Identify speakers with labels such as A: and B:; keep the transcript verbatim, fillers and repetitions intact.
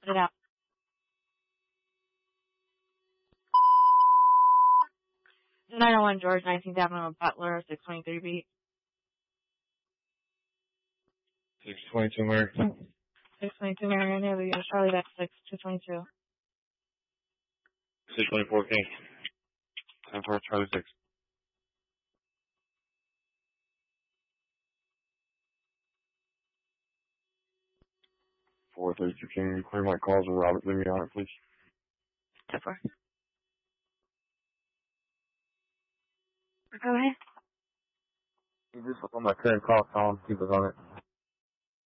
A: Get out. nine oh one George, nineteenth Avenue, Butler, six twenty-three beat.
B: six twenty-two American.
A: six twenty-two Marion Avenue, Charlie back six, two twenty-two.
B: six twenty-four King. ten four Charlie six. four thirty-two King, you clear my calls with Robert. Leave me on it, please.
A: ten four. Go ahead.
B: You just on my current call, call him, keep us on it.